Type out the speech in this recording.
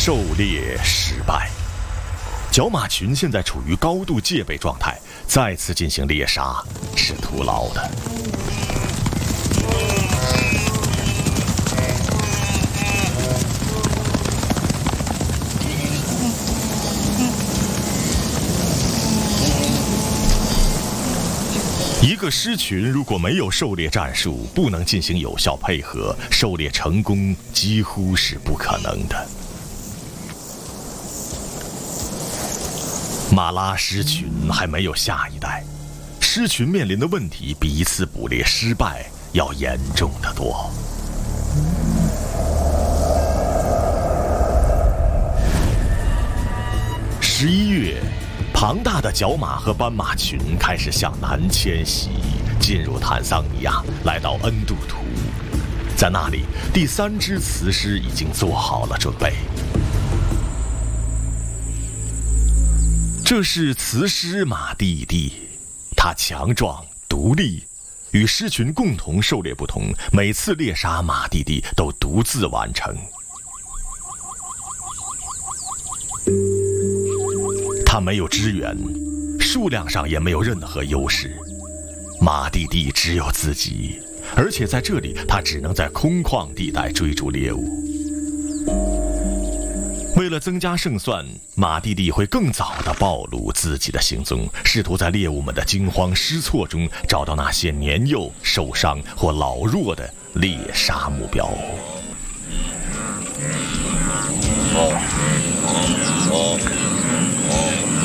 狩猎失败。角马群现在处于高度戒备状态，再次进行猎杀是徒劳的。一个狮群如果没有狩猎战术，不能进行有效配合，狩猎成功几乎是不可能的。马拉狮群还没有下一代，狮群面临的问题比一次捕猎失败要严重得多。11月，庞大的角马和斑马群开始向南迁徙，进入坦桑尼亚，来到恩杜图。在那里，第3只雌狮已经做好了准备。这是雌狮马蒂蒂，它强壮独立，与狮群共同狩猎不同，每次猎杀马蒂蒂都独自完成。它没有支援，数量上也没有任何优势。马蒂蒂只有自己，而且在这里，它只能在空旷地带追逐猎物。为了增加胜算，马蒂蒂会更早地暴露自己的行踪，试图在猎物们的惊慌失措中找到那些年幼、受伤或老弱的猎杀目标。